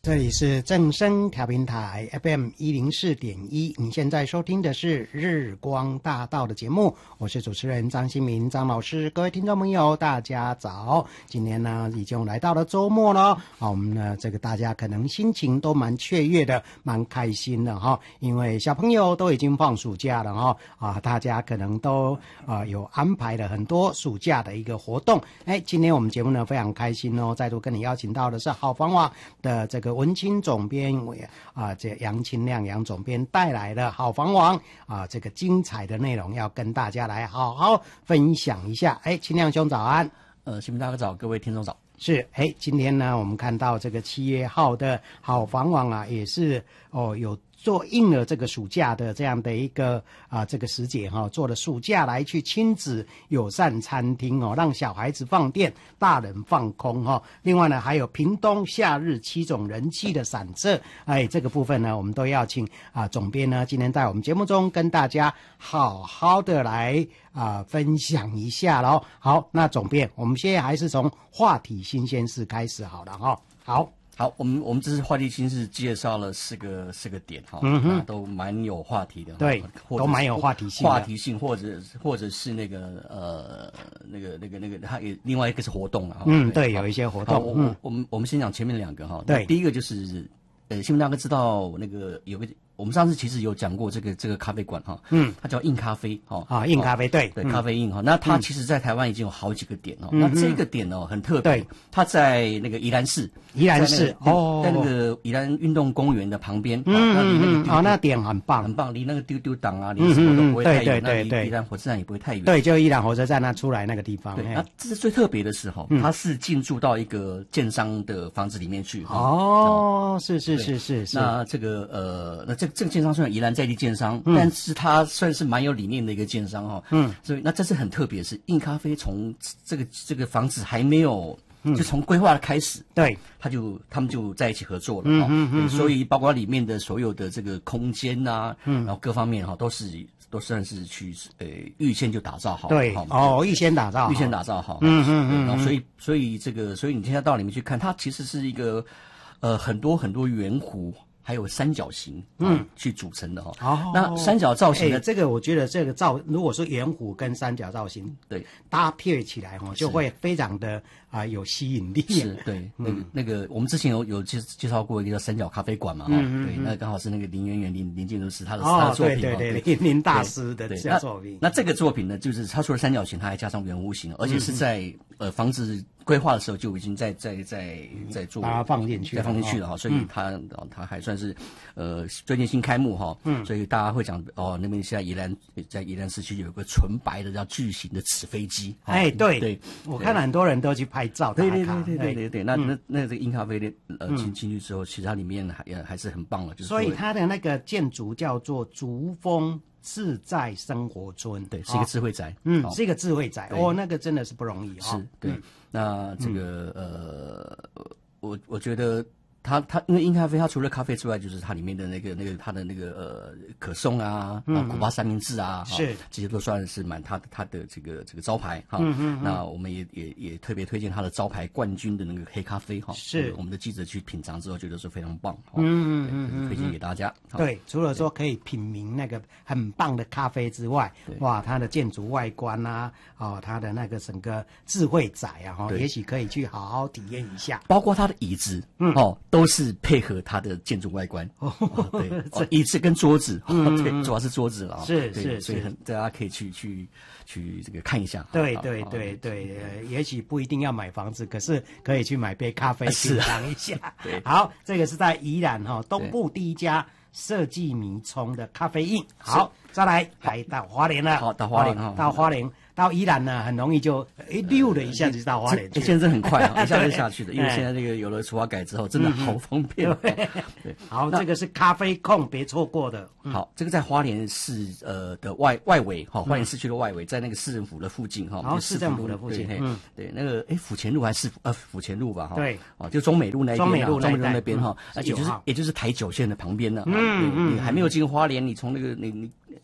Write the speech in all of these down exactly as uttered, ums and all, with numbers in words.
这里是正声调频台 F M 一零四点一，你现在收听的是日光大道的节目，我是主持人张新民张老师。各位听众朋友大家早，今天呢已经来到了周末了，好，我们呢这个大家可能心情都蛮雀跃的，蛮开心的哈，因为小朋友都已经放暑假了哈，啊，大家可能都啊有安排了很多暑假的一个活动。哎，今天我们节目呢非常开心哦，再度跟你邀请到的是好房网的这个文青总编啊，这杨清亮杨总编带来的好房网啊，这个精彩的内容要跟大家来好好分享一下。哎，清亮兄早安。 呃，新民大哥早，各位听众早。 是，哎，今天呢，我们看到这个七月号的好房网啊，也是哦有做应了这个暑假的这样的一个啊这个时节哈、哦，做了暑假来去亲子友善餐厅哦，让小孩子放电，大人放空哈、哦。另外呢，还有屏东夏日七种人气的散色，哎，这个部分呢，我们都要请啊总编呢今天在我们节目中跟大家好好的来啊分享一下咯。好，那总编，我们现在还是从话题新鲜事开始好了哈、哦。好。 好，我们我们这次话题新是介绍了四个四个点哈，嗯哼，都蛮有话题的， 对，都蛮有话题性的， 话题性或者或者是那个呃那个那个那个，它也另外一个是活动啊， 嗯，对，有一些活动， 我我我们我们先讲前面两个哈， 对， 第一个就是呃，新闻大哥知道那个有个。我们上次其实有讲过这个这个咖啡馆哈，嗯，它叫印咖啡哈， 啊，印咖啡对对，咖啡印哈，那它其实在台湾已经有好几个点哦，那这个点哦很特别，它在那个宜兰市， 宜兰市哦， 在那个宜兰运动公园的旁边， 嗯嗯嗯，哦，那点很棒很棒，离那个丢丢档啊，离什么都不会太远， 对对对， 宜兰火车站也不会太远， 对，就宜兰火车站那出来那个地方， 对，那这是最特别的是哈，它是进驻到一个建商的房子里面去， 哦，是是是是是， 那这个呃，那这这个建商虽然宜兰在地建商，嗯、但是它算是蛮有理念的一个建商哈、哦。嗯，所以那这是很特别，是印咖啡从这个这个房子还没有，嗯、就从规划的开始， 对， 他就他们就在一起合作了。嗯嗯嗯，所以包括里面的所有的这个空间呐、啊，嗯，然后各方面哈、哦、都是都算是去呃预先就打造好， 对，哦，预先打造， 预先打造好， 嗯嗯嗯， 然后所以所以这个所以你现在到里面去看，它其实是一个呃很多很多圆弧。还有三角形，嗯，去组成的哈、哦。哦，那三角造型的、 欸、这个，我觉得这个造，如果说圆弧跟三角造型对搭配起来哈、哦，就会非常的啊、呃、有吸引力。 是，对，那个、嗯、那个，我们之前有有介介绍过一个叫三角咖啡馆嘛，哈、嗯，对，那刚好是那个林媛媛林林建筑师他的、 哦、 他的作品， 对对对，林林大师的作品。 那, 那这个作品呢，就是它除了三角形，它还加上圆弧形，而且是在、嗯、呃房子规划的时候就已经在在在在做， 把它放进去， 再放进去了哈、哦，所以它、嗯、它还算是呃。最近新开幕哈，嗯，所以大家会讲哦，那边现在宜兰在宜兰市区有一个纯白的叫巨型的纸飞机， 哎，对对， 我看了很多人都去拍照打卡， 对对对对对对对，那那那这个印咖啡的呃进进去之后，其实它里面还还是很棒的，就是所以它的那个建筑叫做竹峰自在生活村， 对，是一个智慧宅， 嗯，是一个智慧宅，哦，那个真的是不容易哈，是，对，那这个呃，我我觉得。它它因为印咖啡，它除了咖啡之外，就是它里面的那个那个它的那个呃可颂啊，啊古巴三明治啊， 是这些都算是蛮它的它的这个这个招牌哈。嗯嗯。那我们也也也特别推荐它的招牌冠军的那个黑咖啡哈。 是。 我们的记者去品尝之后觉得是非常棒。 嗯嗯嗯。 推荐给大家。 对，除了说可以品茗那个很棒的咖啡之外，哇，它的建筑外观啊，哦，它的那个整个智慧宅啊，哈，也许可以去好好体验一下。 包括它的椅子，嗯哦。都是配合它的建筑外观，哦，对，哦、椅子跟桌子，嗯、对，主要是桌子了， 是是， 所以很大家可以去去去这个看一下。 对对对对，呃，也许不一定要买房子，可是可以去买杯咖啡品尝一下。 对， 好，这个是在宜兰哈东部第一家设计迷冲的咖啡印。好，再来来到花莲了， 好，到花莲哈， 到花莲。到宜兰呢，很容易就一溜的一下子就到花莲去， 现在很快啊，一下就下去了，因为现在这个有了厨房改之后，真的好方便。 对，好，这个是咖啡控，别错过的。 好，这个在花莲市呃的外外围哈，花莲市区的外围，在那个市政府的附近哈， 然后市政府的附近， 嗯，对，那个哎府前路还是呃府前路吧哈， 对， 啊就中美路那边， 中美路中美路那边哈，也就是也就是台九线的旁边呢，嗯嗯，你还没有进花莲，你从那个你你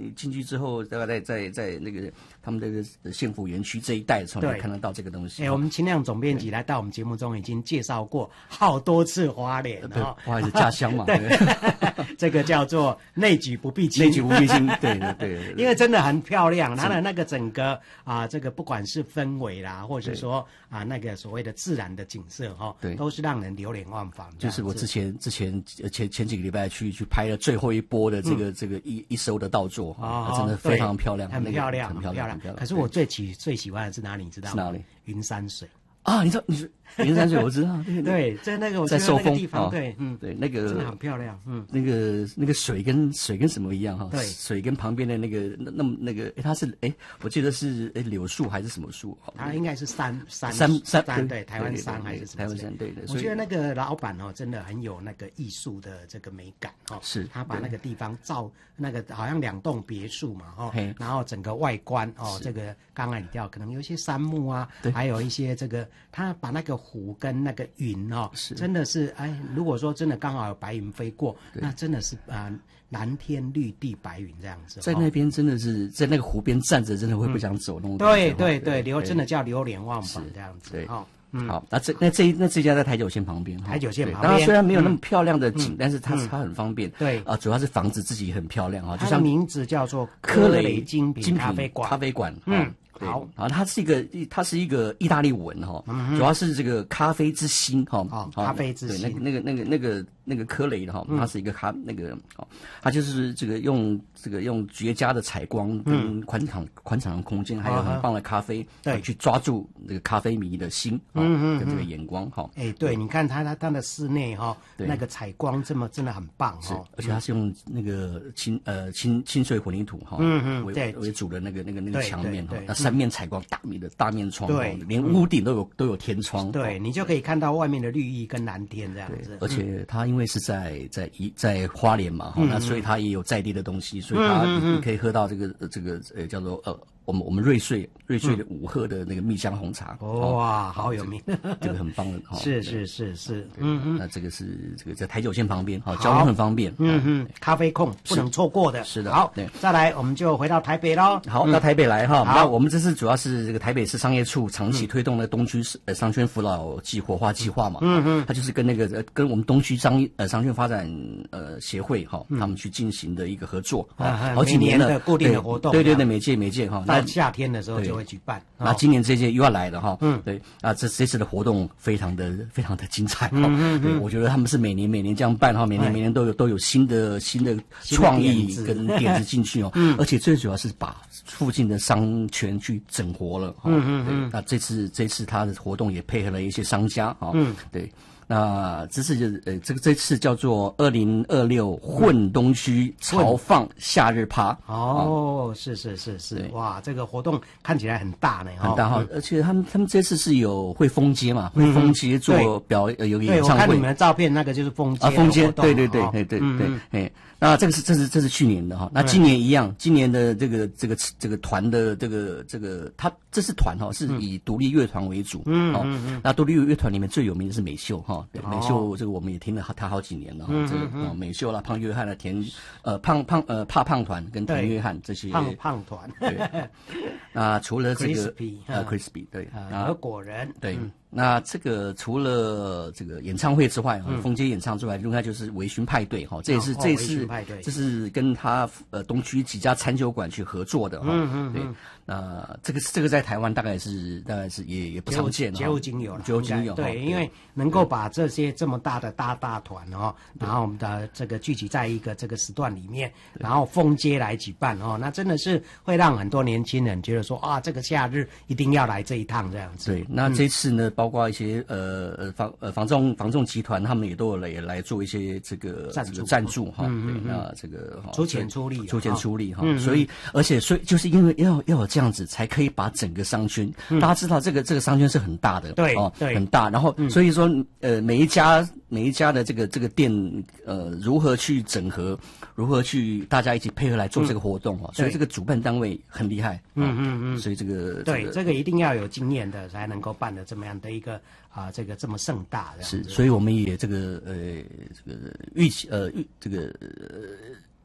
进去之后，大概在在在那个他们这个县府园区这一带的时候，你看得到这个东西。 哎、欸，我们秦亮总编辑来到我们节目中已经介绍过好多次花莲哦，花莲是家乡嘛，对， 这个叫做内举不避亲， 内举不避亲，对对对， 因为真的很漂亮，它的那个整个啊，这个不管是氛围啦，或者是说啊那个所谓的自然的景色哈，对，都是让人流连忘返。 就是我之前之前前前几个礼拜去去拍了最后一波的这个、嗯、这个一一艘的稻作啊，真的非常漂亮， 很漂亮， 很漂亮， 很漂亮。可是我最喜最喜欢的是哪里？你知道吗？ 是哪里？ 云山水。 啊，你知道你说云山水，我知道，对对，在那个我在寿丰地方，对，嗯， 对，那个真的很漂亮，嗯， 那个那个水跟水跟什么一样哈？ 对， 水跟旁边的那个那那么那个，它是哎，我记得是哎柳树还是什么树？ 它应该是山山山山山对，台湾山还是什么？ 台湾山对的。 我觉得那个老板哦，真的很有那个艺术的这个美感哦， 是他把那个地方造那个好像两栋别墅嘛哦，然后整个外观哦，这个刚才你调可能有一些杉木啊，还有一些这个他把那个湖跟那个云哦，真的是哎，如果说真的刚好有白云飞过，那真的是啊、呃、蓝天绿地白云这样子。 在那边真的是、哦、在那个湖边站着，真的会不想走那种、嗯。 对对对，流真的叫流连忘返这样子。 对， 哦嗯、好，那这那这那这家在台九线旁边， 台九线旁边， 当然虽然没有那么漂亮的景， 嗯、 但是它、嗯、它很方便。 对啊、呃，主要是房子自己很漂亮啊，就像名字叫做科雷精品咖啡馆， 咖啡馆， 嗯。 好，然后它是一个，它是一个意大利文哈、嗯，主要是这个咖啡之心哈、 哦，咖啡之心， 对，那个那个那个那个那个科雷的哈，它是一个咖、嗯、那个哦，它就是这个用这个用绝佳的采光跟宽敞宽敞的空间，还有很棒的咖啡，对，去抓住这个咖啡迷的心，嗯嗯，跟这个眼光哈。 哎，对，你看它它它的室内哈，那个采光这么真的很棒哈， 而且它是用那个清呃清清水混凝土哈，嗯嗯，为为主的那个那个那个墙面哈，那三面采光大面的大面窗，对，连屋顶都有都有天窗， 对你就可以看到外面的绿意跟蓝天这样子。 而且它因为是在在一在花莲嘛，哈，那所以它也有在地的东西，所以它你可以喝到这个这个呃叫做呃。我们我们瑞穗瑞穗的五鹤的那个蜜香红茶， 哦、哇，好有名， 这个很棒的， 是是是是，嗯嗯， 那这个是这个在台九线旁边，好，交通很方便， 嗯嗯，咖啡控不能错过的， 是的， 好， 对， 再来我们就回到台北喽， 好，到台北来哈，那我们这次主要是这个台北市商业处长期推动的东区呃商圈辅导暨活化计划嘛，嗯嗯，它就是跟那个呃跟我们东区商呃商圈发展呃协会哈，他们去进行的一个合作， 啊，好几年的固定的活动， 对对对，每届每届哈。 到夏天的时候就会举办， 那今年这届又要来了哈，嗯，对啊，这这次的活动非常的非常的精彩哈，嗯嗯，对，我觉得他们是每年每年这样办哈，每年每年都有都有新的新的创意跟点子进去哦，嗯，而且最主要是把附近的商圈去整活了，嗯嗯嗯，那这次这次他的活动也配合了一些商家哈，嗯，对。那这次就是呃，这个这次叫做二零二六混东区潮放夏日趴。 哦，是是是是，哇，这个活动看起来很大呢， 很大哈，而且他们他们这次是有会封街嘛，会封街做表呃有个演唱会。 对，我看你们的照片，那个就是封街啊，封街，对对对对对对，哎。那这个是这是这是去年的哈，那今年一样，今年的这个这个这个团的这个这个，它这是团哈，是以独立乐团为主，嗯嗯嗯。那独立乐团里面最有名的是美秀哈，美秀这个我们也听了他好几年了哈，这个美秀啦、胖约翰啦、田呃胖胖呃怕胖团跟田约翰这些胖胖团。 对。那除了这个呃 Crispy 对和果仁对。那这个除了这个演唱会之外，嗯，封街演唱之外，另外就是微醺派对哈，这也是这次这是跟他呃东区几家餐酒馆去合作的哈，嗯嗯，对，那这个这个在台湾大概是大概是也也不常见， 绝无仅有了， 绝无仅有， 对，因为能够把这些这么大的大大团哦，然后我们的这个聚集在一个这个时段里面，然后封街来举办哦，那真的是会让很多年轻人觉得说啊，这个夏日一定要来这一趟这样子。 对，那这次呢？包括一些呃呃房呃房仲房仲集团，他们也都有来也来做一些这个赞助赞助哈， 嗯嗯对，那这个出钱出力， 出钱出力哈，所以而且所以就是因为要要有这样子，才可以把整个商圈，大家知道这个这个商圈是很大的， 对哦， 对， 很大，然后所以说呃每一家每一家的这个这个店呃如何去整合，如何去大家一起配合来做这个活动哈，所以这个主办单位很厉害，嗯嗯嗯，所以这个对这个一定要有经验的才能够办的这么样的一个。啊，这个这么盛大的是，所以我们也这个呃，这个预期呃预这个呃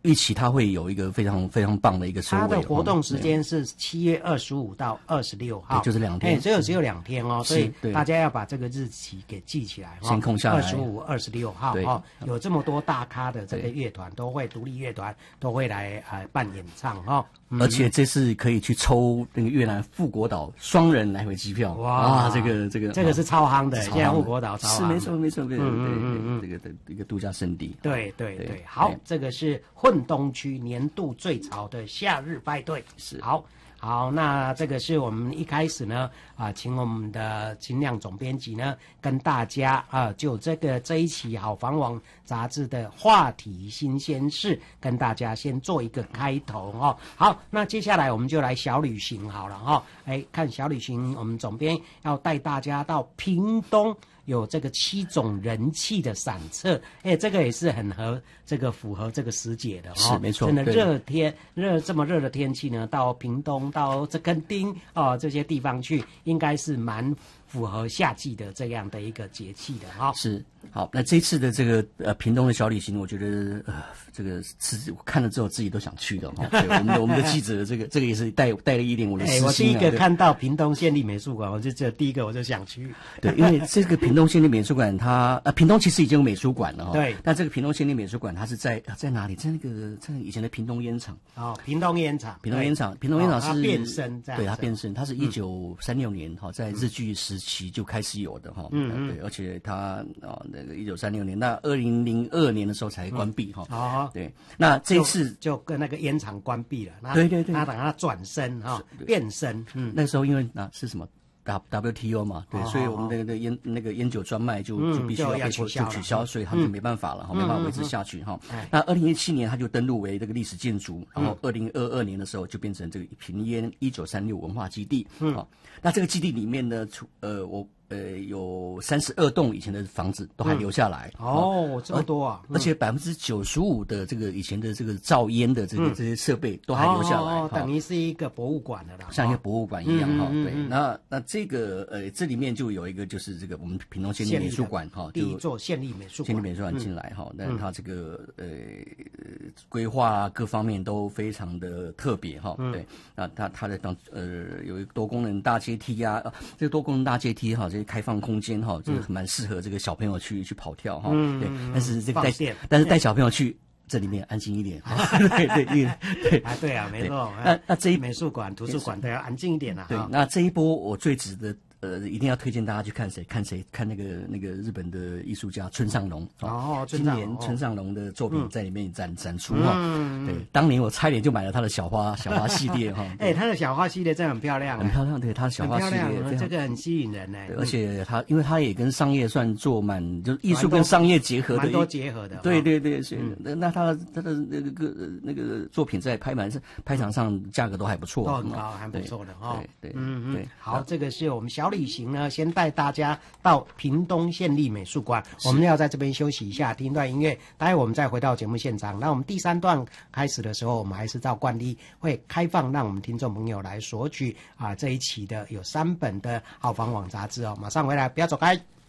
预期它会有一个非常非常棒的一个收尾。 它的活动时间是七月二十五到二十六号， 就是两天， 只有只有两天哦，所以大家要把这个日期给记起来， 先空下来。 二十五、二十六号哦，有这么多大咖的这个乐团都会，独立乐团都会来呃办演唱哦。 而且这次可以去抽那个越南富国岛双人来回机票，哇，这个这个这个是超夯的，现在富国岛超夯， 是没错没错没错， 嗯嗯嗯， 这个的一个度假胜地。 对对对，好，这个是混东区年度最潮的夏日派对， 是好。好，那这个是我们一开始呢，啊，请我们的秦亮总编辑呢，跟大家啊，就这个这一期好房网杂志的话题新鲜事，跟大家先做一个开头哦。好，那接下来我们就来小旅行好了哈、哦。哎，看小旅行，我们总编要带大家到屏东。有这个七种人气的散策，哎，这个也是很合这个符合这个时节的哦， 是没错， 真的热天热这么热的天气呢，到屏东到这垦丁哦这些地方去，应该是蛮符合夏季的这样的一个节气的哈、哦。 是好，那这次的这个呃屏东的小旅行，我觉得呃这个是我看了之后自己都想去的哈、哦。对，我们的我们的记者这个这个也是带带了一点我的私心、啊。 我第一个看到屏东县立美术馆，我就这第一个我就想去。 对，因为这个屏东县立美术馆它，呃屏东其实已经有美术馆了哈、哦。 对。但这个屏东县立美术馆它是在在哪里？在那个在以前的屏东烟厂。 哦，屏东烟厂。 屏东烟厂，屏东烟厂是、 哦、它变身这样。 对，它变身，它是一九三六年哈、嗯，在日据时期就开始有的哈。嗯嗯。对，而且它啊、哦、那个一九三六年，那二零零二年的时候才关闭哈。 哦。 对，那这次就, 就跟那个烟厂关闭了。 对对对。 他等他转身哈、哦，变身。嗯。 那时候因为啊是什么？W T O 嘛，对，哦、所以我们那个烟那个烟酒专卖就、嗯、就必须要被迫就取消，所以他们就没办法了，哈、嗯，没办法维持下去哈、嗯。那二零一七年他就登录为这个历史建筑，然后二零二二年的时候就变成这个屏烟一九三六文化基地。嗯，好，那这个基地里面呢，除呃我。呃，有三十二栋以前的房子都还留下来、 嗯、哦，这么多啊！ 而且百分之九十五的这个以前的这个造烟的这个、嗯、这些设备都还留下来， 哦，等于是一个博物馆的啦， 像一个博物馆一样哈、 嗯。 对，那那这个呃，这里面就有一个就是这个我们屏东县立美术馆哈， 第一座县立美术馆， 县立美术馆进来哈，但、嗯、它这个呃规划各方面都非常的特别哈。嗯、对，那它它的当呃有一个多功能大阶梯啊，呃、这个多功能大阶梯哈，这些开放空间。哈，就是蛮适合这个小朋友去去跑跳哈，嗯、对，但是这个带但是带小朋友去这里面安静一点，对对对对啊，对啊，没错。 那那这一美术馆、图书馆都要安静一点啦。 对，那这一波我最值得。呃，一定要推荐大家去看谁？看谁？看那个那个日本的艺术家村上隆哦， 今年村上隆的作品在里面展、嗯、展出哈、嗯。对，当年我差点就买了他的小花小花系列哈。 哎、欸，他的小花系列真的很漂亮， 很漂亮。对，他的小花系列这个很吸引人呢。 对，而且他因为他也跟商业算做蛮，就是艺术跟商业结合的， 蛮多结合的。 对对对，所以、嗯、那他的他的那个那个作品在拍卖上拍场上价格都还不错， 都很高，还不错的哈。 对对， 嗯嗯。好，这个是我们小旅行呢，先。带大家到屏东县立美术馆，我们要在这边休息一下，听一段音乐。待会我们再回到节目现场。那我们第三段开始的时候，我们还是照惯例会开放，让我们听众朋友来索取啊这一期的有三本的好房网杂志哦。马上回来，不要走开。